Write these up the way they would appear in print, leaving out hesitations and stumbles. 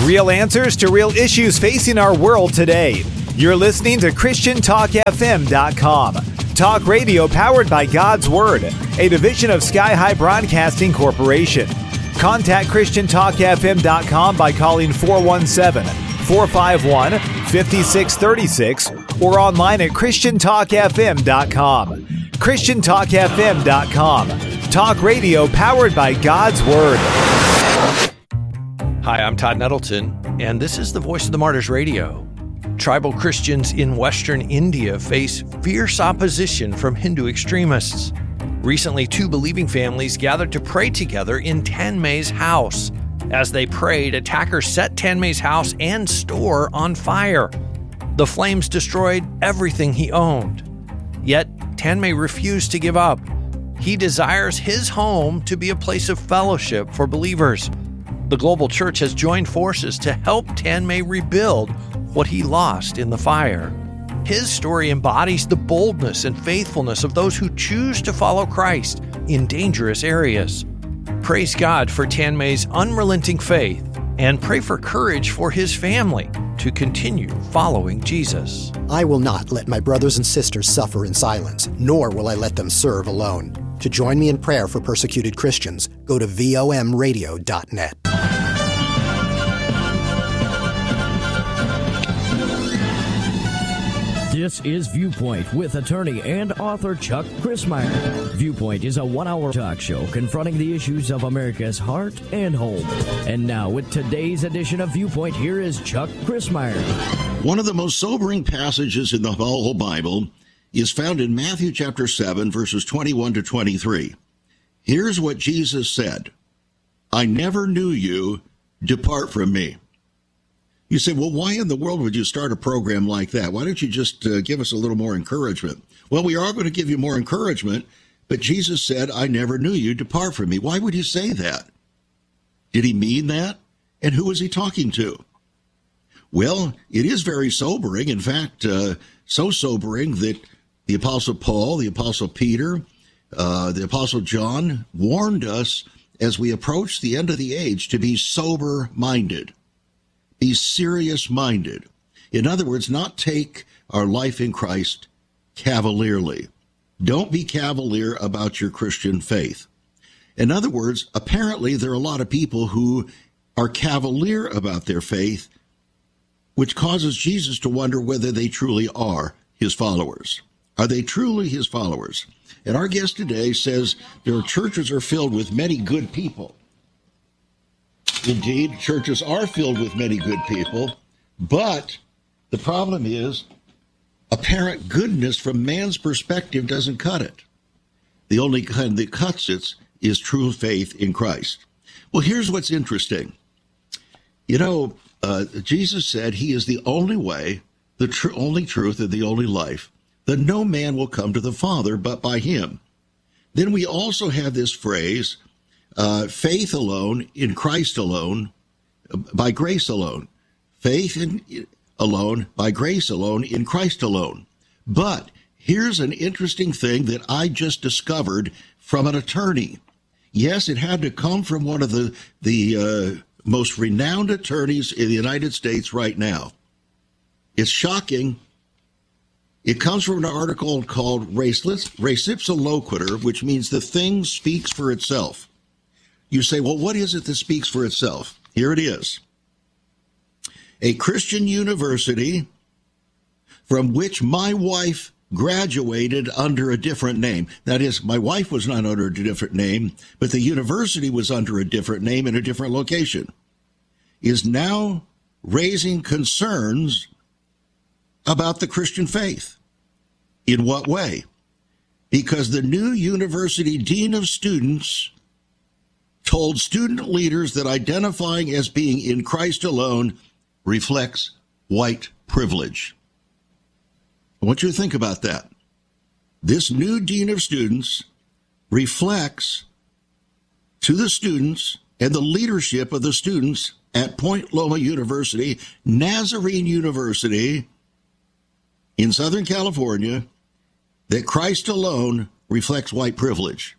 Real answers to real issues facing our world today. You're listening to ChristianTalkFM.com. Talk radio powered by God's Word, a division of Sky High Broadcasting Corporation. Contact ChristianTalkFM.com by calling 417-451-5636 or online at ChristianTalkFM.com. ChristianTalkFM.com. Talk radio powered by God's Word. Hi, I'm Todd Nettleton, and this is the Voice of the Martyrs Radio. Tribal Christians in Western India face fierce opposition from Hindu extremists. Recently, 2 believing families gathered to pray together in Tanmay's house. As they prayed, attackers set Tanmay's house and store on fire. The flames destroyed everything he owned. Yet, Tanmay refused to give up. He desires his home to be a place of fellowship for believers. The global church has joined forces to help Tanmay rebuild what he lost in the fire. His story embodies the boldness and faithfulness of those who choose to follow Christ in dangerous areas. Praise God for Tanmay's unrelenting faith and pray for courage for his family to continue following Jesus. I will not let my brothers and sisters suffer in silence, nor will I let them serve alone. To join me in prayer for persecuted Christians, go to vomradio.net. This is Viewpoint with attorney and author Chuck Crismier. Viewpoint is a 1-hour talk show confronting the issues of America's heart and home. And now, with today's edition of Viewpoint, here is Chuck Crismier. One of the most sobering passages in the whole Bible is found in Matthew chapter 7, verses 21 to 23. Here's what Jesus said: "I never knew you, depart from me." You say, well, why in the world would you start a program like that? Why don't you just give us a little more encouragement? Well, we are going to give you more encouragement, but Jesus said, "I never knew you, depart from me." Why would he say that? Did he mean that? And who was he talking to? Well, it is very sobering. In fact, so sobering that the Apostle Paul, the Apostle Peter, the Apostle John warned us as we approach the end of the age to be sober-minded. Be serious-minded. In other words, not take our life in Christ cavalierly. Don't be cavalier about your Christian faith. In other words, apparently there are a lot of people who are cavalier about their faith, which causes Jesus to wonder whether they truly are his followers. Are they truly his followers? And our guest today says their churches are filled with many good people. Indeed, churches are filled with many good people, but the problem is apparent goodness from man's perspective doesn't cut it. The only kind that cuts it is true faith in Christ. Well, here's what's interesting. You know, Jesus said he is the only way, the only truth, and the only life, that no man will come to the Father but by him. Then we also have this phrase, faith alone, in Christ alone, by grace alone. Faith alone, by grace alone, in Christ alone. But here's an interesting thing that I just discovered from an attorney. Yes, it had to come from one of the most renowned attorneys in the United States right now. It's shocking. It comes from an article called Res Ipsa Loquitur, which means the thing speaks for itself. You say, well, what is it that speaks for itself? Here it is. A Christian university from which my wife graduated under a different name. That is, my wife was not under a different name, but the university was under a different name in a different location, is now raising concerns about the Christian faith. In what way? Because the new university dean of students told student leaders that identifying as being in Christ alone reflects white privilege. I want you to think about that. This new dean of students reflects to the students and the leadership of the students at Point Loma University, Nazarene University in Southern California, that Christ alone reflects white privilege.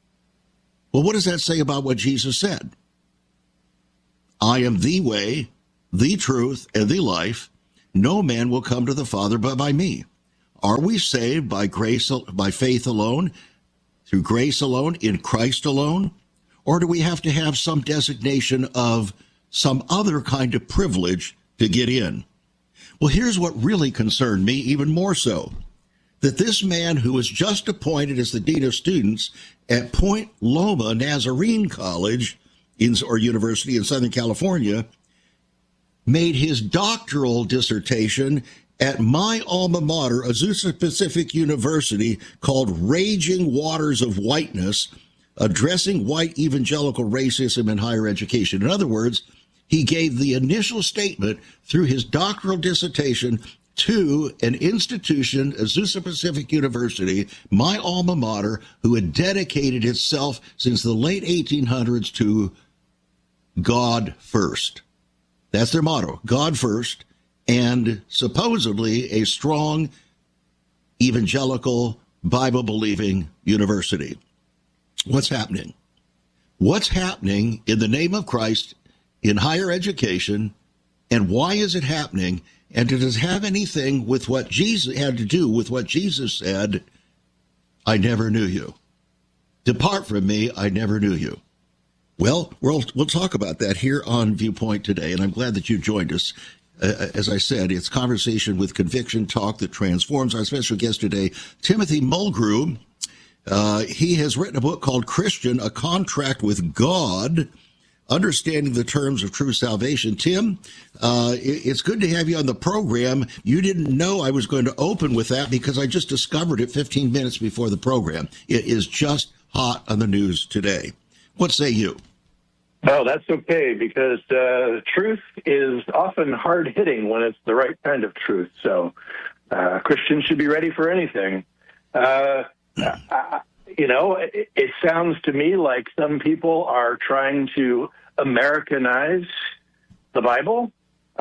Well, what does that say about what Jesus said? I am the way, the truth, and the life. No man will come to the Father but by me. Are we saved by grace, by faith alone, through grace alone, in Christ alone? Or do we have to have some designation of some other kind of privilege to get in? Well, here's what really concerned me even more so. That this man who was just appointed as the dean of students at Point Loma Nazarene College or University in Southern California made his doctoral dissertation at my alma mater, Azusa Pacific University, called Raging Waters of Whiteness, Addressing White Evangelical Racism in Higher Education. In other words, he gave the initial statement through his doctoral dissertation to an institution, Azusa Pacific University, my alma mater, who had dedicated itself since the late 1800s to God first. That's their motto, God first, and supposedly a strong evangelical Bible-believing university. What's happening? What's happening in the name of Christ in higher education, and why is it happening? And does it have anything with what Jesus had to do with what Jesus said, I never knew you. Depart from me, I never knew you. Well, we'll talk about that here on Viewpoint today, and I'm glad that you joined us. As I said, it's conversation with conviction talk that transforms. Our special guest today, Timothy Mulgrew. He has written a book called Christian, A Contract with God, Understanding the Terms of True Salvation. Tim, it's good to have you on the program. You didn't know I was going to open with that because I just discovered it 15 minutes before the program. It is just hot on the news today. What say you? Oh, that's okay, because truth is often hard-hitting when it's the right kind of truth. So Christians should be ready for anything. It sounds to me like some people are trying to Americanize the Bible.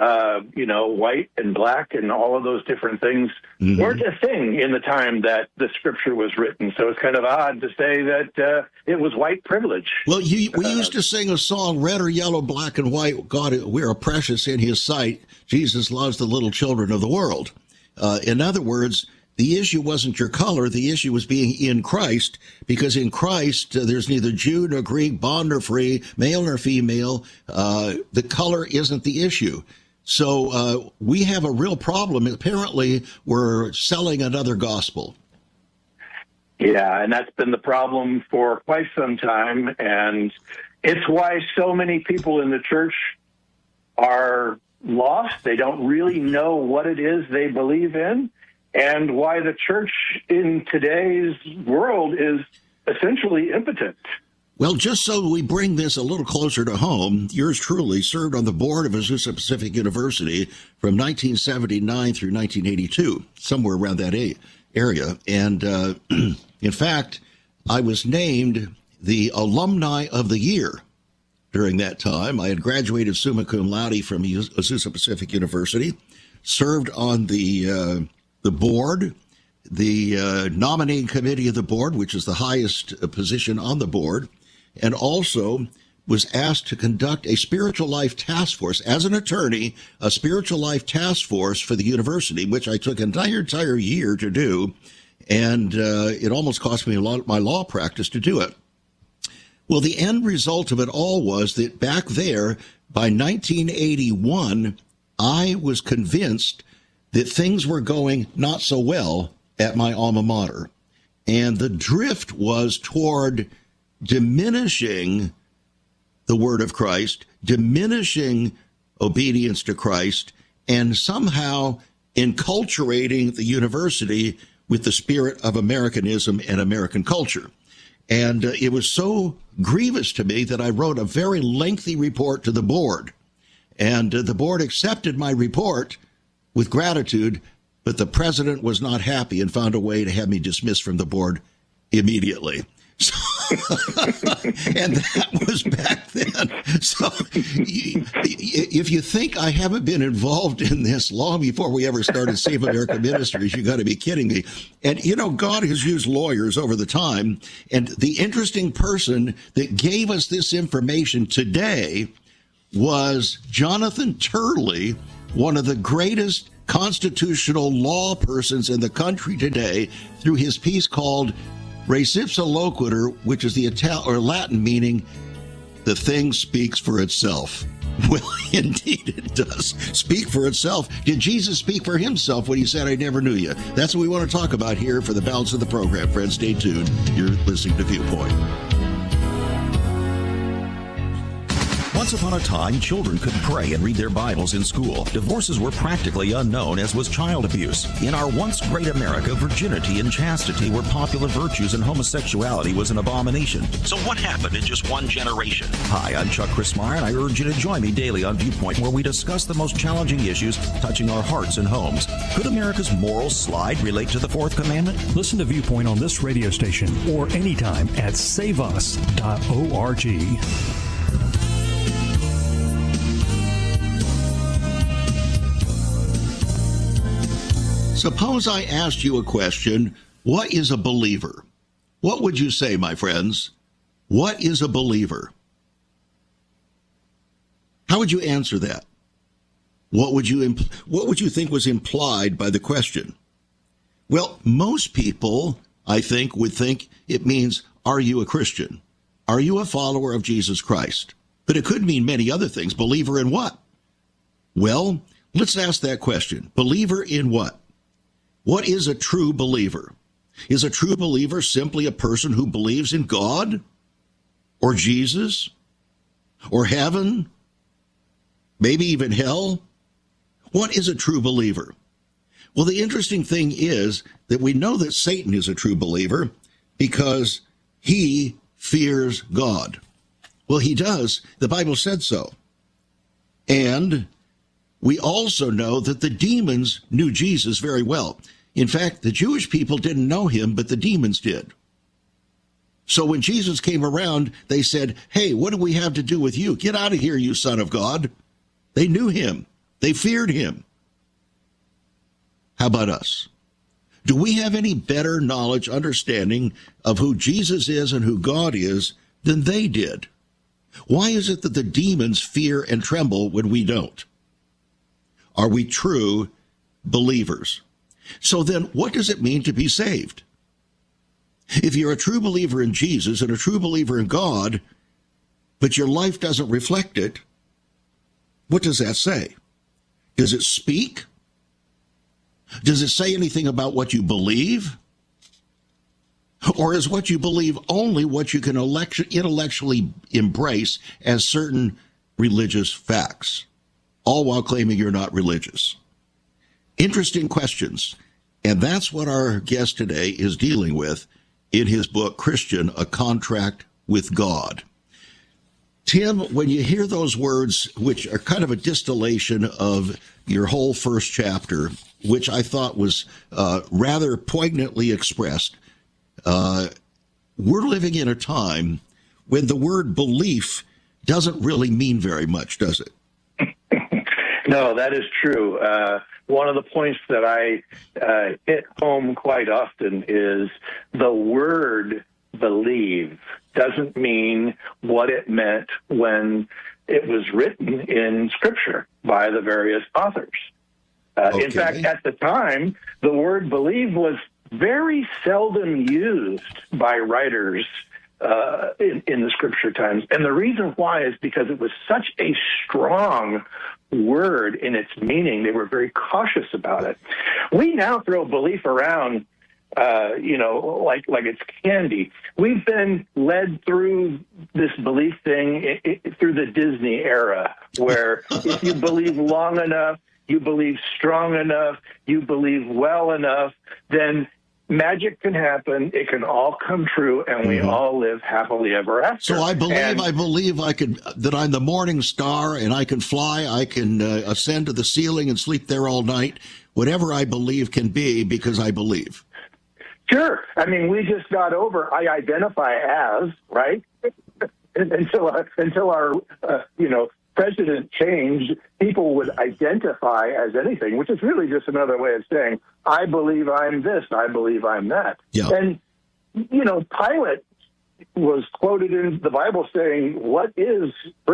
White and black and all of those different things weren't a thing in the time that the scripture was written. So it's kind of odd to say that it was white privilege. Well, we used to sing a song, red or yellow, black and white. God, we are precious in his sight. Jesus loves the little children of the world. In other words, the issue wasn't your color. The issue was being in Christ, because in Christ, there's neither Jew nor Greek, bond nor free, male nor female. The color isn't the issue. So we have a real problem. Apparently, we're selling another gospel. Yeah, and that's been the problem for quite some time. And it's why so many people in the church are lost. They don't really know what it is they believe in, and why the church in today's world is essentially impotent. Well, just so we bring this a little closer to home, yours truly served on the board of Azusa Pacific University from 1979 through 1982, somewhere around that area. And in fact, I was named the Alumni of the Year during that time. I had graduated summa cum laude from Azusa Pacific University, served on the board, the nominating committee of the board, which is the highest position on the board, and also was asked to conduct a spiritual life task force as an attorney, a spiritual life task force for the university, which I took an entire year to do, and it almost cost me my law practice to do it. Well, the end result of it all was that back there, by 1981, I was convinced that things were going not so well at my alma mater, and the drift was toward diminishing the word of Christ, diminishing obedience to Christ, and somehow enculturating the university with the spirit of Americanism and American culture. And it was so grievous to me that I wrote a very lengthy report to the board. And the board accepted my report with gratitude, but the president was not happy and found a way to have me dismissed from the board immediately. So, and that was back then. So if you think I haven't been involved in this long before we ever started Save America Ministries, you got to be kidding me. And, God has used lawyers over the time. And the interesting person that gave us this information today was Jonathan Turley, one of the greatest constitutional law persons in the country today, through his piece called Res Ipsa Loquitur, which is the Latin meaning, the thing speaks for itself. Well, indeed it does speak for itself. Did Jesus speak for himself when he said, I never knew you? That's what we want to talk about here for the balance of the program. Friends, stay tuned. You're listening to Viewpoint. Once upon a time, children could pray and read their Bibles in school. Divorces were practically unknown, as was child abuse. In our once great America, virginity and chastity were popular virtues, and homosexuality was an abomination. So what happened in just one generation? Hi, I'm Chuck Crismier, and I urge you to join me daily on Viewpoint, where we discuss the most challenging issues touching our hearts and homes. Could America's moral slide relate to the Fourth Commandment? Listen to Viewpoint on this radio station or anytime at saveus.org. Suppose I asked you a question, what is a believer? What would you say, my friends? What is a believer? How would you answer that? What would you think was implied by the question? Well, most people, I think, would think it means, are you a Christian? Are you a follower of Jesus Christ? But it could mean many other things. Believer in what? Well, let's ask that question. Believer in what? What is a true believer? Is a true believer simply a person who believes in God or Jesus or heaven, maybe even hell? What is a true believer? Well, the interesting thing is that we know that Satan is a true believer because he fears God. Well, he does. The Bible said so. And we also know that the demons knew Jesus very well. In fact, the Jewish people didn't know him, but the demons did. So when Jesus came around, they said, hey, what do we have to do with you? Get out of here, you son of God. They knew him. They feared him. How about us? Do we have any better knowledge, understanding of who Jesus is and who God is than they did? Why is it that the demons fear and tremble when we don't? Are we true believers? So then, what does it mean to be saved? If you're a true believer in Jesus and a true believer in God, but your life doesn't reflect it, what does that say? Does it speak? Does it say anything about what you believe? Or is what you believe only what you can intellectually embrace as certain religious facts, all while claiming you're not religious? Interesting questions. And that's what our guest today is dealing with in his book, Christian, A Contract with God. Tim, when you hear those words, which are kind of a distillation of your whole first chapter, which I thought was rather poignantly expressed, we're living in a time when the word belief doesn't really mean very much, does it? No, that is true. One of the points that I hit home quite often is the word believe doesn't mean what it meant when it was written in Scripture by the various authors. Okay. In fact, at the time, the word believe was very seldom used by writers in the Scripture times. And the reason why is because it was such a strong word in its meaning. They were very cautious about it. We now throw belief around, like it's candy. We've been led through this belief thing through the Disney era, where if you believe long enough, you believe strong enough, you believe well enough, then magic can happen. It can all come true, and we all live happily ever after. So I believe that I'm the morning star, and I can fly. I can ascend to the ceiling and sleep there all night. Whatever I believe can be, because I believe. Sure. I mean, we just got over I identify as, right? until our president changed, people would identify as anything, which is really just another way of saying, I believe I'm this, I believe I'm that. Yeah. And, Pilate was quoted in the Bible saying, what is truth?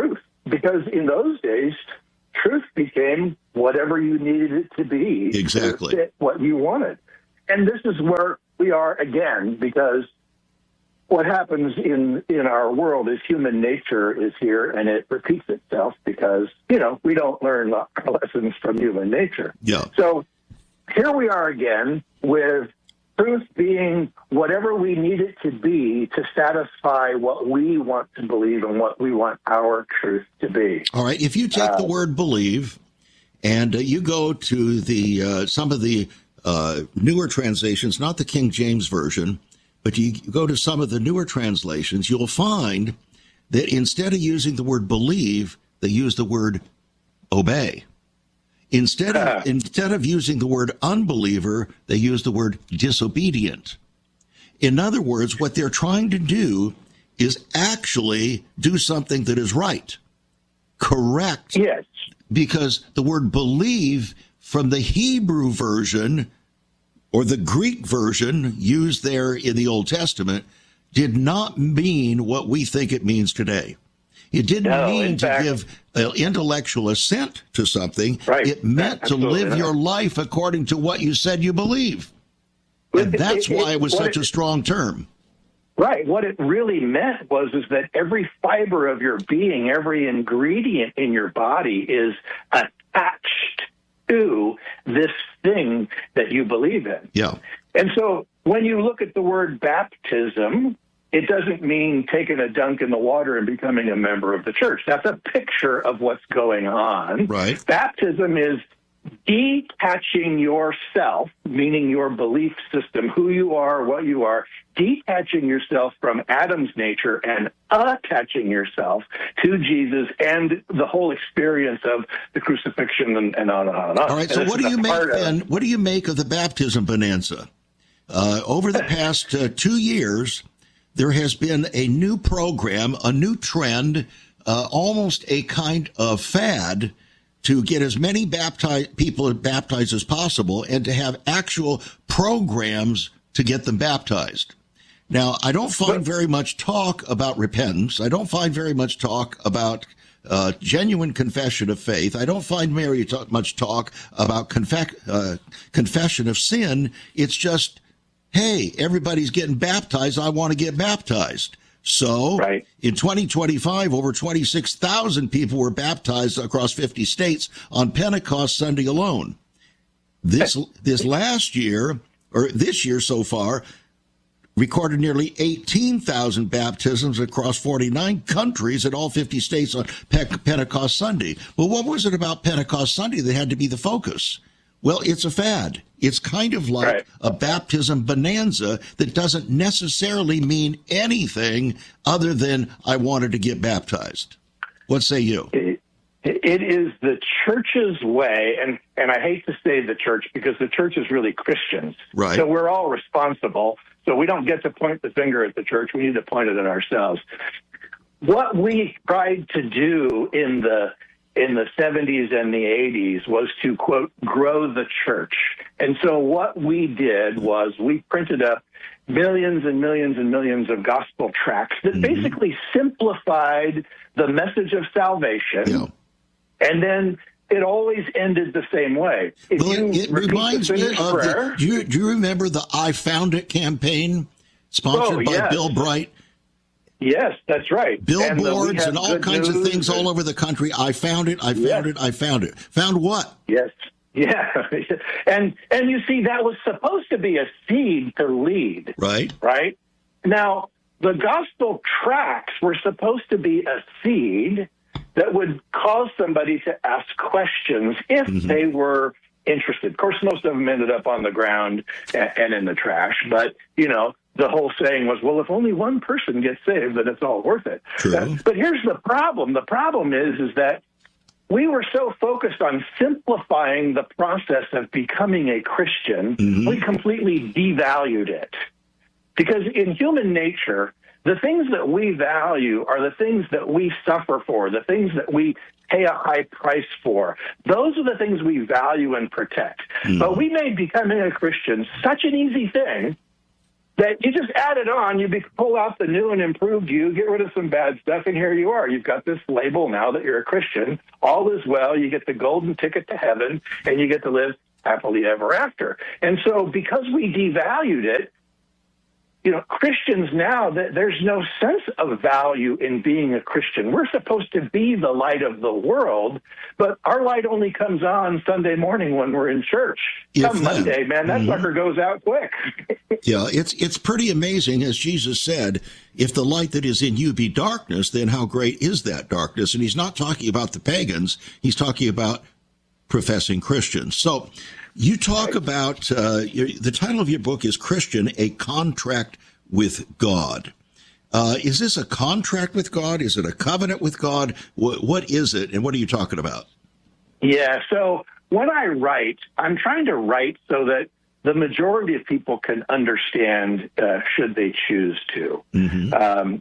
because in those days, truth became whatever you needed it to be. Exactly. To fit what you wanted. And this is where we are again, because what happens in our world is human nature is here, and it repeats itself because, we don't learn lessons from human nature. Yeah. So here we are again with truth being whatever we need it to be to satisfy what we want to believe and what we want our truth to be. All right. If you take the word believe and you go to the some of the newer translations, not the King James Version, but you go to some of the newer translations, you'll find that instead of using the word believe, they use the word obey. Instead of using the word unbeliever, they use the word disobedient. In other words, what they're trying to do is actually do something that is right, correct. Yes. Because the word believe from the Hebrew version or the Greek version used there in the Old Testament did not mean what we think it means today. It didn't mean to give intellectual assent to something. Right. It meant to live your life according to what you said you believe. And that's why it was such a strong term. Right. What it really meant was that every fiber of your being, every ingredient in your body is attached to this thing that you believe in. Yeah. And so when you look at the word baptism, it doesn't mean taking a dunk in the water and becoming a member of the church. That's a picture of what's going on. Right. Baptism is detaching yourself, meaning your belief system, who you are, what you are, detaching yourself from Adam's nature and attaching yourself to Jesus and the whole experience of the crucifixion and on and on and on. All right, so what do you make then? What do you make of the baptism bonanza? Over the past 2 years, there has been a new program, a new trend, almost a kind of fad to get as many people baptized as possible and to have actual programs to get them baptized. Now, I don't find very much talk about repentance. I don't find very much talk about genuine confession of faith. I don't find very much talk about confession of sin. It's just, hey, everybody's getting baptized. I want to get baptized. So in 2025, over 26,000 people were baptized across 50 states on Pentecost Sunday alone. This last year, or this year so far, recorded nearly 18,000 baptisms across 49 countries in all 50 states on Pentecost Sunday. Well, what was it about Pentecost Sunday that had to be the focus? Well, it's a fad. It's kind of like a baptism bonanza that doesn't necessarily mean anything other than I wanted to get baptized. What say you? It is the church's way, and I hate to say the church because the church is really Christians. Right. So we're all responsible. So we don't get to point the finger at the church. We need to point it at ourselves. What we tried to do in the 70s and the 80s was to, quote, grow the church. And so what we did was we printed up millions and millions and millions of gospel tracts that basically simplified the message of salvation. Yeah. And then it always ended the same way. It reminds me of do you remember the I Found It campaign sponsored by Bill Bright? Yes, that's right. Billboards and all kinds of things all over the country. I found it. I found it. I found it. Found what? Yes. Yeah. And you see, that was supposed to be a seed to lead. Right. Right. Now, the gospel tracts were supposed to be a seed that would cause somebody to ask questions if they were interested. Of course, most of them ended up on the ground and in the trash. But, the whole saying was, well, if only one person gets saved, then it's all worth it. True. But here's the problem. The problem is that we were so focused on simplifying the process of becoming a Christian, we completely devalued it. Because in human nature, the things that we value are the things that we suffer for, the things that we pay a high price for. Those are the things we value and protect. But we made becoming a Christian such an easy thing that you just add it on, pull out the new and improved you, get rid of some bad stuff, and here you are. You've got this label now that you're a Christian. All is well. You get the golden ticket to heaven, and you get to live happily ever after. And so because we devalued it, Christians now, there's no sense of value in being a Christian. We're supposed to be the light of the world, but our light only comes on Sunday morning when we're in church. Come Monday, man, that sucker goes out quick. Yeah, it's pretty amazing, as Jesus said, if the light that is in you be darkness, then how great is that darkness? And he's not talking about the pagans. He's talking about professing Christians. So you talk about, the title of your book is Christian, A Contract with God. Is this a contract with God? Is it a covenant with God? What is it, and what are you talking about? Yeah, so when I write, I'm trying to write so that the majority of people can understand should they choose to. And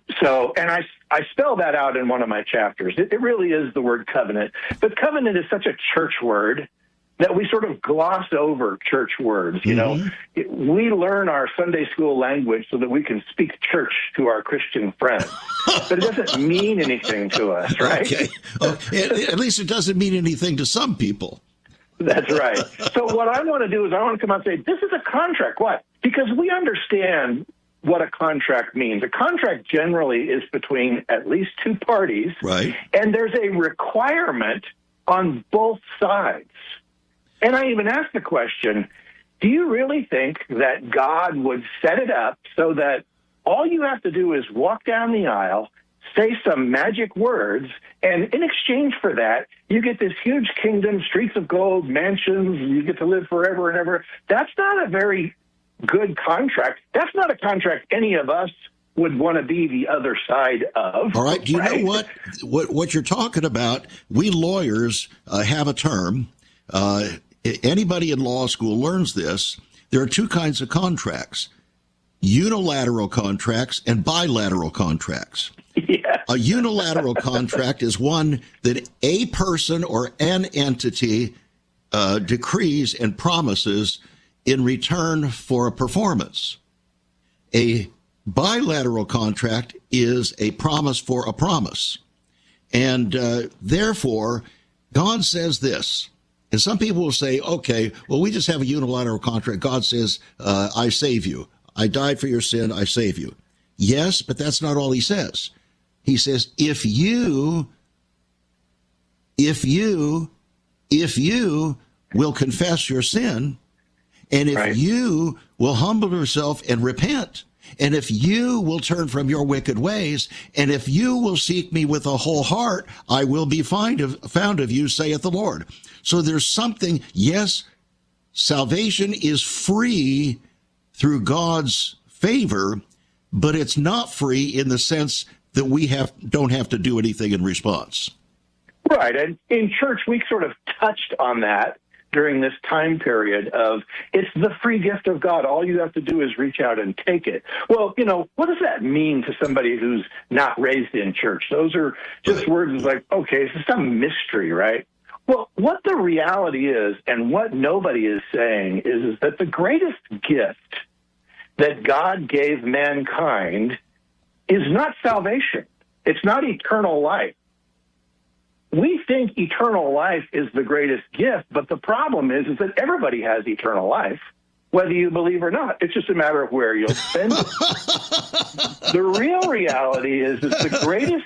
I spell that out in one of my chapters. It really is the word covenant. But covenant is such a church word that we sort of gloss over church words. We learn our Sunday school language so that we can speak church to our Christian friends. But it doesn't mean anything to us, right? Okay. At least it doesn't mean anything to some people. That's right. So what I want to do is I want to come out and say, this is a contract. Why? Because we understand what a contract means. A contract generally is between at least two parties. Right. And there's a requirement on both sides. And I even asked the question, do you really think that God would set it up so that all you have to do is walk down the aisle, say some magic words, and in exchange for that, you get this huge kingdom, streets of gold, mansions, you get to live forever and ever? That's not a very good contract. That's not a contract any of us would want to be the other side of. All right. Do you know what you're talking about? We lawyers have a term. Anybody in law school learns this. There are two kinds of contracts: unilateral contracts and bilateral contracts. Yeah. A unilateral contract is one that a person or an entity decrees and promises in return for a performance. A bilateral contract is a promise for a promise. And therefore, God says this. And some people will say, okay, well, we just have a unilateral contract. God says, I save you. I died for your sin. I save you. Yes, but that's not all he says. He says, if you will confess your sin, and if you will humble yourself and repent, and if you will turn from your wicked ways, and if you will seek me with a whole heart, I will be found of you, saith the Lord. So there's something, yes, salvation is free through God's favor, but it's not free in the sense that we don't have to do anything in response. Right. And in church, we sort of touched on that during this time period of it's the free gift of God. All you have to do is reach out and take it. Well, what does that mean to somebody who's not raised in church? Those are just words like, okay, it's some mystery, right? Well, what the reality is, and what nobody is saying, is that the greatest gift that God gave mankind is not salvation. It's not eternal life. We think eternal life is the greatest gift, but the problem is that everybody has eternal life, whether you believe or not. It's just a matter of where you'll spend it. The real reality is that the greatest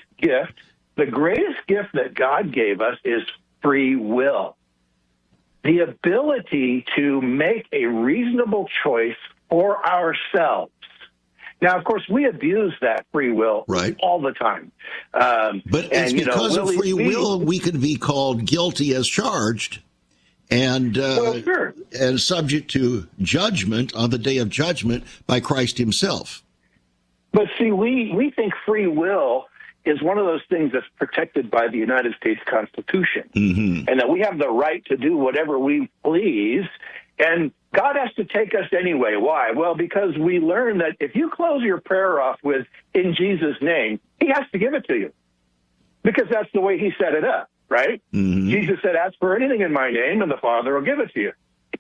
gift that God gave us is free will. The ability to make a reasonable choice for ourselves. Now, of course, we abuse that free will all the time. But it's because of free will we can be called guilty as charged and subject to judgment on the day of judgment by Christ himself. But see, we think free will is one of those things that's protected by the United States Constitution, and that we have the right to do whatever we please. And God has to take us anyway. Why? Well, because we learn that if you close your prayer off with, in Jesus' name, he has to give it to you. Because that's the way he set it up, right? Jesus said, ask for anything in my name, and the Father will give it to you.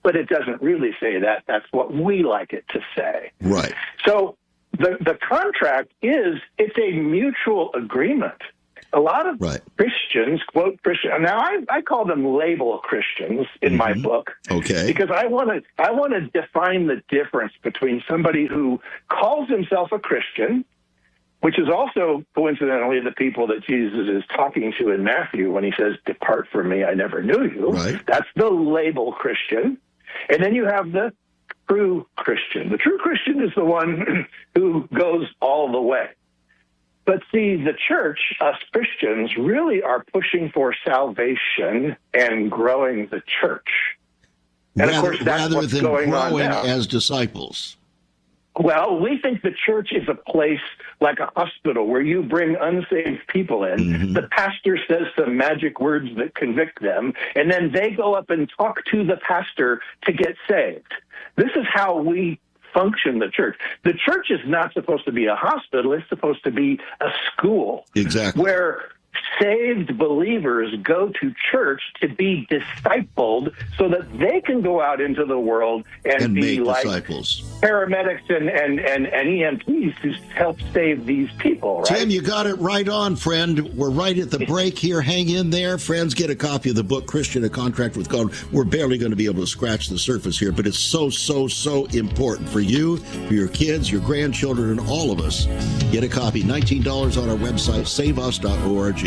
but it doesn't really say that. That's what we like it to say. Right. So the contract it's a mutual agreement. A lot of Christians, quote Christian. Now I call them label Christians in my book, because I want to define the difference between somebody who calls himself a Christian, which is also coincidentally the people that Jesus is talking to in Matthew when he says, "Depart from me, I never knew you." Right. That's the label Christian, and then you have the true Christian. The true Christian is the one who goes all the way. But see, the church, us Christians, really are pushing for salvation and growing the church. And of course, that's what's going on now. Rather than growing as disciples. Well, we think the church is a place like a hospital where you bring unsaved people in. The pastor says some magic words that convict them, and then they go up and talk to the pastor to get saved. This is how we function the church. The church is not supposed to be a hospital. It's supposed to be a school. Exactly. Where saved believers go to church to be discipled so that they can go out into the world and be like disciples. Paramedics and EMTs who help save these people, right? Tim, you got it right on, friend. We're right at the break here. Hang in there. Friends, get a copy of the book, Christian, A Contract with God. We're barely going to be able to scratch the surface here, but it's so, so, so important for you, for your kids, your grandchildren, and all of us. Get a copy, $19 on our website, saveus.org.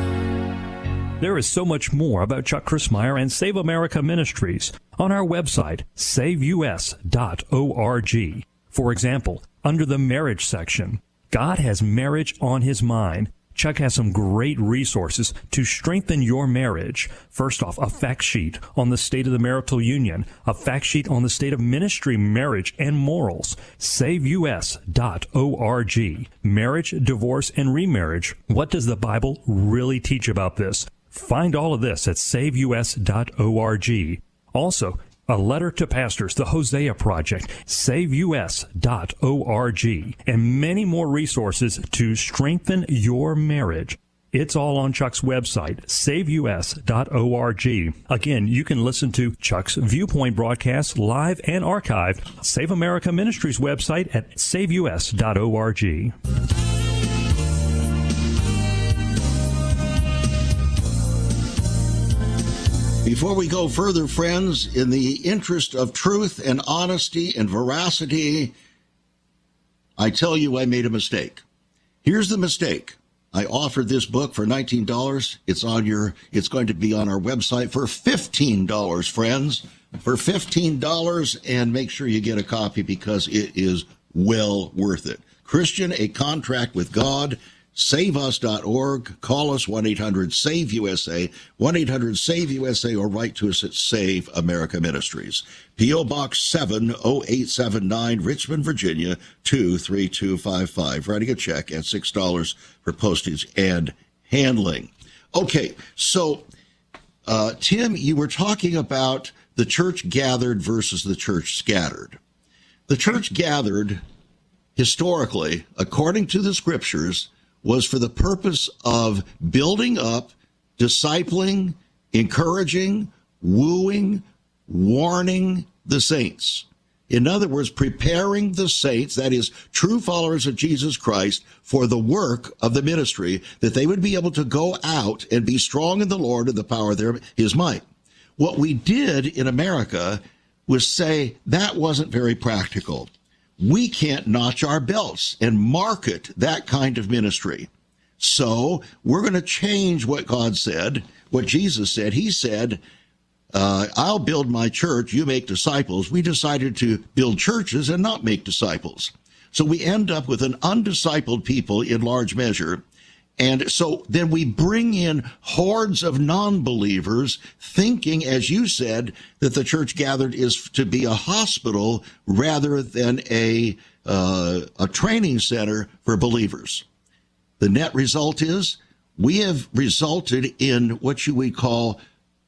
There is so much more about Chuck Crismier and Save America Ministries on our website, saveus.org. For example, under the marriage section, God has marriage on his mind. Chuck has some great resources to strengthen your marriage. First off, a fact sheet on the state of the marital union, a fact sheet on the state of ministry, marriage, and morals. SaveUS.org. Marriage, divorce, and remarriage. What does the Bible really teach about this? Find all of this at SaveUS.org. Also, a letter to pastors, the Hosea Project, SaveUS.org, and many more resources to strengthen your marriage. It's all on Chuck's website, SaveUS.org. Again, you can listen to Chuck's Viewpoint broadcasts live and archived. Save America Ministries website at SaveUS.org. Before we go further, friends, in the interest of truth and honesty and veracity, I tell you I made a mistake. Here's the mistake. I offered this book for $19. It's going to be on our website for $15, friends. For $15, and make sure you get a copy because it is well worth it. Christian, A Contract with God. SaveUs.org. Call us 1-800-SAVE-USA, 1-800-SAVE-USA, or write to us at Save America Ministries. P.O. Box 70879, Richmond, Virginia, 23255. Writing a check at $6 for postage and handling. Okay, so, Tim, you were talking about the church gathered versus the church scattered. The church gathered, historically, according to the scriptures, was for the purpose of building up, discipling, encouraging, wooing, warning the saints. In other words, preparing the saints, that is, true followers of Jesus Christ, for the work of the ministry, that they would be able to go out and be strong in the Lord and the power of his might. What we did in America was say that wasn't very practical. We can't notch our belts and market that kind of ministry. So we're going to change what God said, what Jesus said. He said, I'll build my church, you make disciples. We decided to build churches and not make disciples. So we end up with an undiscipled people in large measure. And so then we bring in hordes of non-believers thinking, as you said, that the church gathered is to be a hospital rather than a training center for believers. The net result is we have resulted in what you would call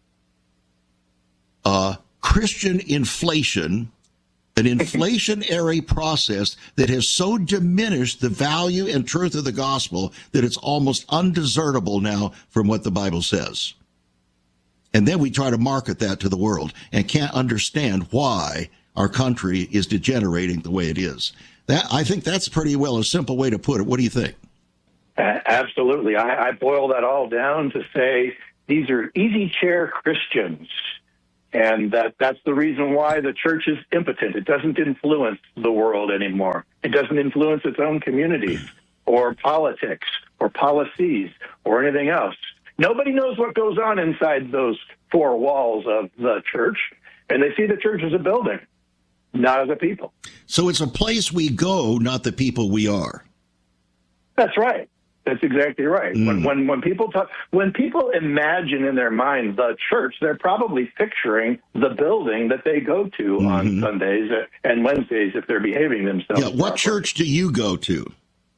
Christian inflation, an inflationary process that has so diminished the value and truth of the gospel that it's almost undiscernible now from what the Bible says. And then we try to market that to the world and can't understand why our country is degenerating the way it is. I think that's pretty well a simple way to put it. What do you think? Absolutely. I boil that all down to say these are easy chair Christians. And that's the reason why the church is impotent. It doesn't influence the world anymore. It doesn't influence its own communities or politics or policies or anything else. Nobody knows what goes on inside those four walls of the church, and they see the church as a building, not as a people. So it's a place we go, not the people we are. That's right. That's exactly right. When people imagine in their mind the church, they're probably picturing the building that they go to on Sundays and Wednesdays if they're behaving themselves. Yeah, what church do you go to?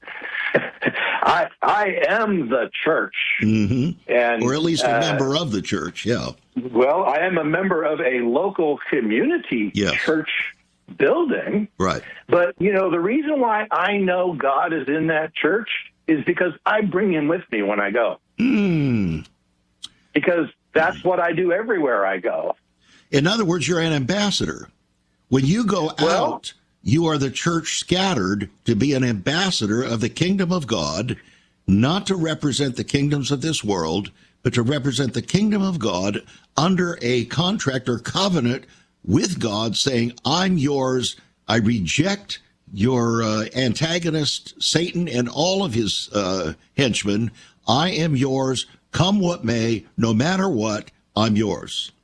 I am the church, and or at least a member of the church. Yeah. Well, I am a member of a local community church building. Right. But the reason why I know God is in that church is because I bring him with me when I go. Because that's what I do everywhere I go. In other words, you're an ambassador. When you go out, you are the church scattered to be an ambassador of the kingdom of God, not to represent the kingdoms of this world, but to represent the kingdom of God under a contract or covenant with God, saying, I'm yours. I reject your antagonist, Satan, and all of his henchmen. I am yours. Come what may, no matter what, I'm yours.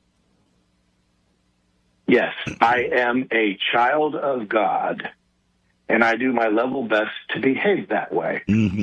Yes, I am a child of God, and I do my level best to behave that way.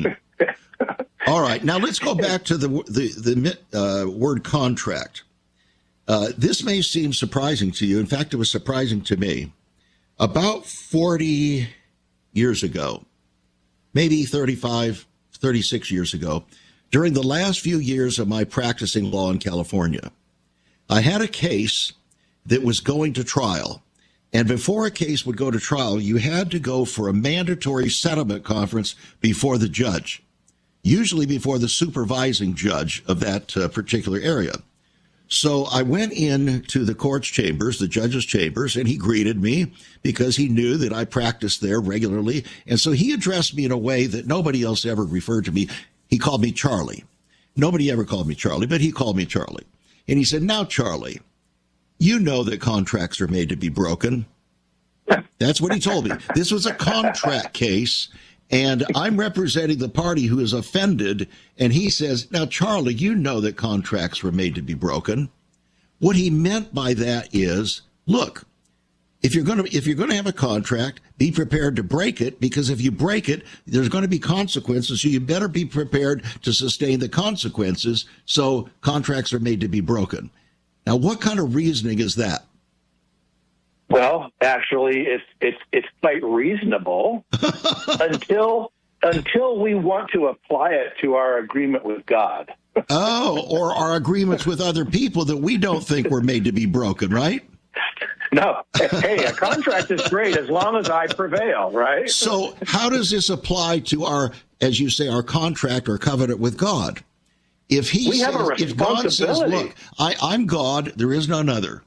All right, now let's go back to the word contract. This may seem surprising to you. In fact, it was surprising to me. About 40 years ago, maybe 35, 36 years ago, during the last few years of my practicing law in California, I had a case that was going to trial. And before a case would go to trial, you had to go for a mandatory settlement conference before the judge, usually before the supervising judge of that particular area. So I went in to the court's chambers, the judge's chambers, and he greeted me because he knew that I practiced there regularly. And so he addressed me in a way that nobody else ever referred to me. He called me Charlie. Nobody ever called me Charlie, but he called me Charlie. And he said, now, Charlie, you know that contracts are made to be broken. That's what he told me. This was a contract case, and I'm representing the party who is offended. And he says, now, Charlie, you know that contracts were made to be broken. What he meant by that is, look, if you're going to have a contract, be prepared to break it, because if you break it, there's going to be consequences. So you better be prepared to sustain the consequences. So contracts are made to be broken. Now, what kind of reasoning is that? Well, actually, it's quite reasonable until we want to apply it to our agreement with God. Or our agreements with other people that we don't think were made to be broken, right? No. Hey, a contract is great as long as I prevail, right? So how does this apply to our, as you say, our contract or covenant with God? If God says, look, I'm God, there is none other.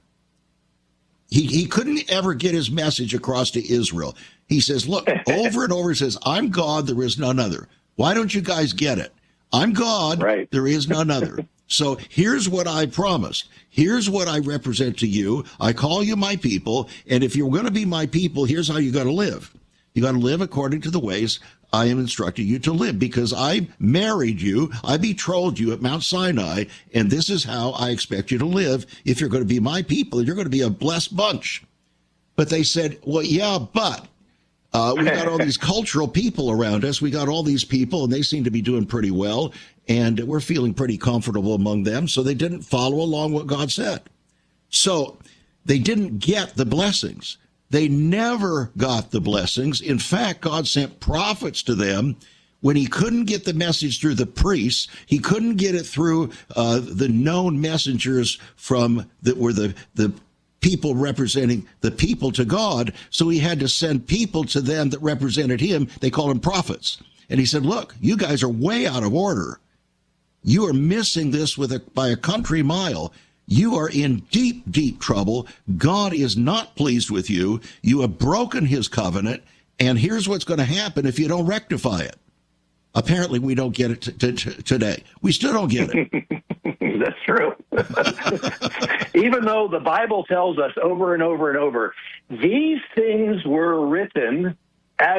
He couldn't ever get his message across to Israel. He says, look, over and over, he says, I'm God, there is none other. Why don't you guys get it? I'm God, right. There is none other. So here's what I promised. Here's what I represent to you. I call you my people. And if you're going to be my people, here's how you got to live. You got to live according to the ways I am instructing you to live, because I married you, I betrothed you at Mount Sinai, and this is how I expect you to live if you're going to be my people. You're going to be a blessed bunch. But they said, well, yeah, but we got all these cultural people around us. We got all these people, and they seem to be doing pretty well, and we're feeling pretty comfortable among them, so they didn't follow along what God said. So they didn't get the blessings. They never got the blessings. In fact, God sent prophets to them when he couldn't get the message through the priests. He couldn't get it through the known messengers that were the people representing the people to God. So he had to send people to them that represented him. They called them prophets. And he said, look, you guys are way out of order. You are missing this by a country mile. you are in deep, deep trouble. God is not pleased with you. You have broken his covenant, and here's what's going to happen if you don't rectify it. Apparently, we don't get it today. We still don't get it. That's true. Even though the Bible tells us over and over and over, these things were written